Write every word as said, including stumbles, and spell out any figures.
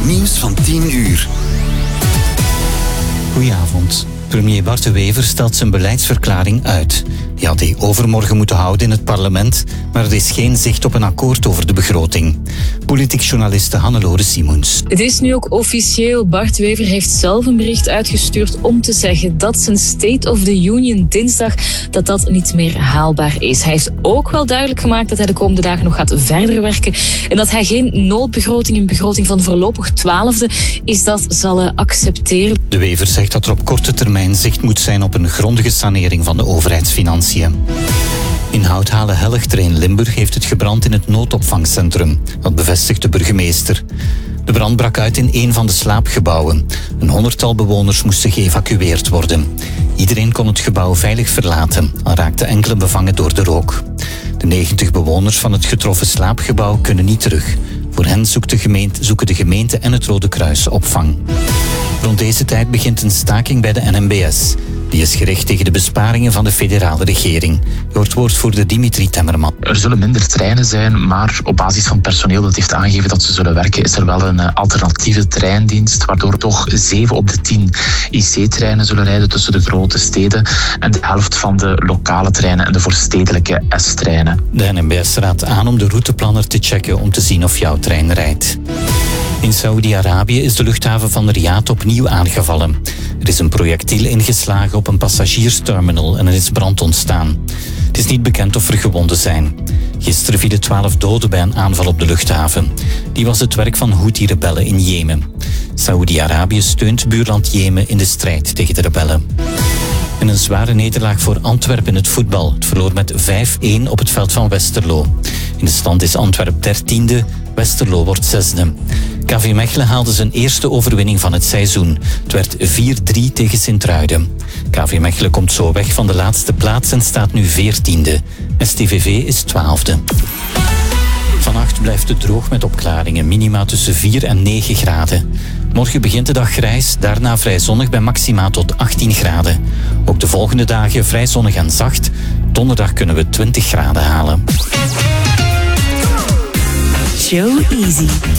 Het nieuws van tien uur. Goedenavond. Premier Bart De Wever stelt zijn beleidsverklaring uit. Die had hij overmorgen moeten houden in het parlement, maar er is geen zicht op een akkoord over de begroting. Politiek journaliste Hannelore Simoens. Het is nu ook officieel. Bart De Wever heeft zelf een bericht uitgestuurd om te zeggen dat zijn State of the Union dinsdag dat dat niet meer haalbaar is. Hij heeft ook wel duidelijk gemaakt dat hij de komende dagen nog gaat verder werken en dat hij geen noodbegroting, een begroting van voorlopig twaalfde, is dat zal accepteren. De Wever zegt dat er op korte termijn zicht moet zijn op een grondige sanering van de overheidsfinanciën. In Houthalen-Helligter in Limburg heeft het gebrand in het noodopvangcentrum. Dat bevestigt de burgemeester. De brand brak uit in een van de slaapgebouwen. Een honderdtal bewoners moesten geëvacueerd worden. Iedereen kon het gebouw veilig verlaten, al raakten enkele bevangen door de rook. De negentig bewoners van het getroffen slaapgebouw kunnen niet terug. Voor hen zoekt de gemeente, zoeken de gemeente en het Rode Kruis opvang. Rond deze tijd begint een staking bij de N M B S. Die is gericht tegen de besparingen van de federale regering. Je hoort woordvoerder Dimitri Temmerman. Er zullen minder treinen zijn, maar op basis van personeel dat heeft aangegeven dat ze zullen werken, is er wel een alternatieve treindienst, waardoor toch zeven op de tien I C-treinen zullen rijden tussen de grote steden en de helft van de lokale treinen en de voorstedelijke S-treinen. De N M B S raadt aan om de routeplanner te checken om te zien of jouw trein rijdt. In Saoedi-Arabië is de luchthaven van Riyadh opnieuw aangevallen. Er is een projectiel ingeslagen op een passagiersterminal en er is brand ontstaan. Het is niet bekend of er gewonden zijn. Gisteren vielen twaalf doden bij een aanval op de luchthaven. Die was het werk van Houthi-rebellen in Jemen. Saoedi-Arabië steunt buurland Jemen in de strijd tegen de rebellen. En een zware nederlaag voor Antwerpen in het voetbal. Het verloor met vijf-een op het veld van Westerlo. In de stand is Antwerpen dertiende, Westerlo wordt zesde. K V Mechelen haalde zijn eerste overwinning van het seizoen. Het werd vier drie tegen Sint-Truiden. K V Mechelen komt zo weg van de laatste plaats en staat nu veertiende. S T V V is twaalfde. Vannacht blijft het droog met opklaringen, minima tussen vier en negen graden. Morgen begint de dag grijs, daarna vrij zonnig bij maxima tot achttien graden. Ook de volgende dagen vrij zonnig en zacht. Donderdag kunnen we twintig graden halen. Show Easy.